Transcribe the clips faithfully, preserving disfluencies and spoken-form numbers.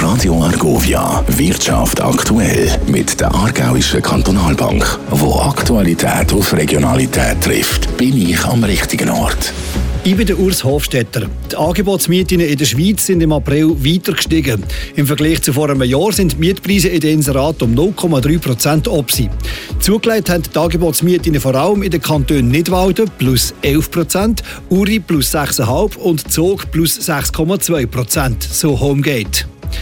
Radio Argovia, Wirtschaft aktuell mit der Aargauischen Kantonalbank. Wo Aktualität auf Regionalität trifft, bin ich am richtigen Ort. Ich bin der Urs Hofstetter. Die Angebotsmieten in der Schweiz sind im April weiter gestiegen. Im Vergleich zu vor einem Jahr sind die Mietpreise in den Inseraten um null Komma drei Prozent abgenommen. Zugelegt haben die Angebotsmieten vor allem in den Kantonen Nidwalden plus elf Prozent, Uri plus sechs Komma fünf und Zug plus sechs Komma zwei Prozent, so Homegate.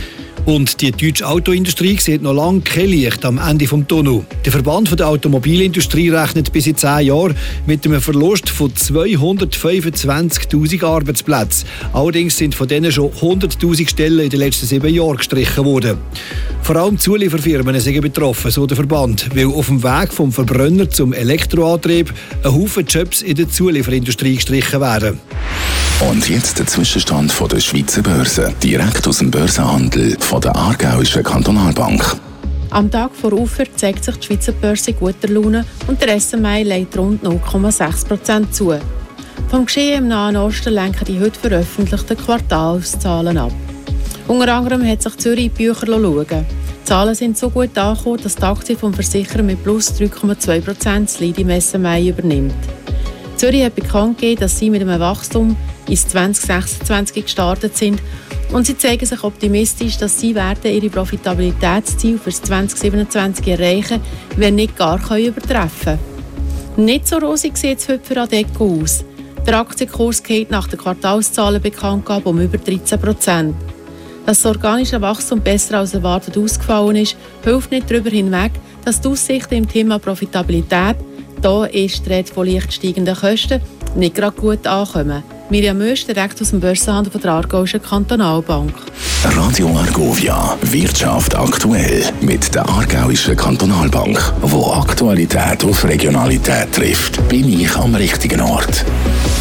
Und die deutsche Autoindustrie sieht noch lange kein Licht am Ende des Tunnels. Der Verband der Automobilindustrie rechnet bis in zehn Jahren mit einem Verlust von zweihundertfünfundzwanzigtausend Arbeitsplätzen. Allerdings sind von denen schon hunderttausend Stellen in den letzten sieben Jahren gestrichen worden. Vor allem Zulieferfirmen sind betroffen, so der Verband, weil auf dem Weg vom Verbrenner zum Elektroantrieb ein Haufen Jobs in der Zulieferindustrie gestrichen werden. Und jetzt der Zwischenstand von der Schweizer Börse, direkt aus dem Börsenhandel von der Aargauischen Kantonalbank. Am Tag vor Auffahrt zeigt sich die Schweizer Börse guter Laune und der S M I legt rund null Komma sechs Prozent zu. Vom Geschehen im Nahen Osten lenken die heute veröffentlichten Quartalszahlen ab. Unter anderem hat sich Zürich in die Bücher schauen. Die Zahlen sind so gut angekommen, dass die Aktie vom Versicherer mit plus drei Komma zwei Prozent das Lead im S M I übernimmt. Zürich hat bekannt gegeben, dass sie mit einem Wachstum ins zwanzig sechsundzwanzig gestartet sind und sie zeigen sich optimistisch, dass sie werden ihre Profitabilitätsziele für zwanzig siebenundzwanzig erreichen, wenn nicht gar können übertreffen. Nicht so rosig sieht es heute für Adecco aus. Der Aktienkurs geht nach den Quartalszahlen Bekanntgabe um über dreizehn Prozent. Dass das organische Wachstum besser als erwartet ausgefallen ist, hilft nicht darüber hinweg, dass die Aussichten im Thema Profitabilität, da ist die Rede von leicht steigenden Kosten, nicht gerade gut ankommen. Miriam Mösch, direkt aus dem Börsenhandel von der Aargauischen Kantonalbank. Radio Argovia, Wirtschaft aktuell mit der Aargauischen Kantonalbank. Wo Aktualität auf Regionalität trifft, bin ich am richtigen Ort.